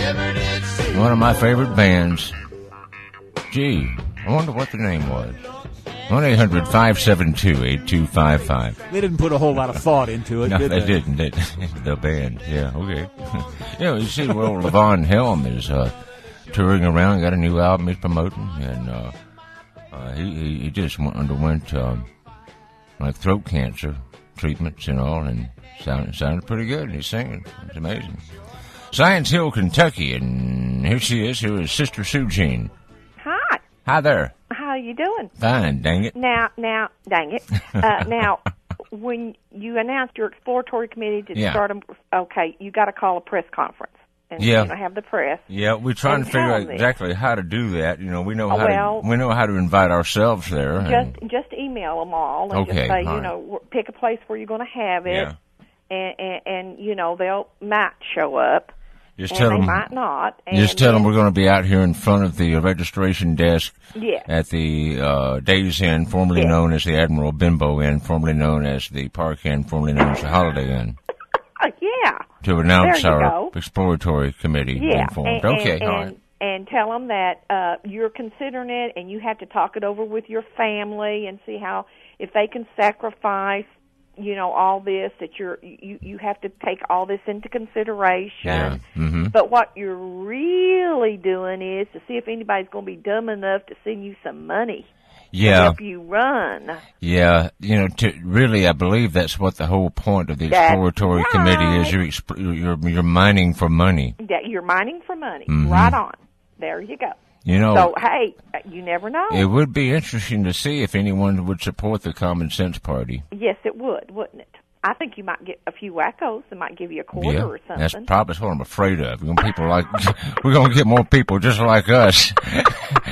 One of my favorite bands. Gee, I wonder what the name was. 1-800-572-8255. They didn't put a whole lot of thought into it, No, did they they? didn't. The band, yeah, okay. You see, well, Levon Helm is touring around, got a new album he's promoting, and he just underwent like throat cancer treatments and all, and sounded pretty good, and he's singing. It's amazing. Science Hill, Kentucky, and here she is. Here is Sister Sue Jean. Hi. Hi there. How you doing? Fine, dang it. Now, dang it. Now, when you announced your exploratory committee to start them, okay, you got to call a press conference and have the press. Yeah, we're trying to figure out exactly how to do that. You know, we know how to invite ourselves there. Just email them all and just say, pick a place where you're going to have it, and they might show up. Just tell them, might not. Just tell them we're going to be out here in front of the registration desk Yes. at the Days Inn, formerly known as the Admiral Bimbo Inn, formerly known as the Park Inn, formerly known as the Holiday Inn. Yeah. To announce our exploratory committee being formed. All right. And tell them that you're considering it, and you have to talk it over with your family and see how, if they can sacrifice, all this, that you have to take all this into consideration. Yeah. Mm-hmm. But what you're really doing is to see if anybody's going to be dumb enough to send you some money to help you run. Yeah, really, I believe that's what the whole point of the exploratory committee is. You're mining for money. Yeah, you're mining for money. Mm-hmm. Right on. There you go. So, hey, you never know. It would be interesting to see if anyone would support the Common Sense Party. Yes, it would, wouldn't it? I think you might get a few wackos that might give you a quarter or something. That's probably what I'm afraid of. We're going to get more people just like us.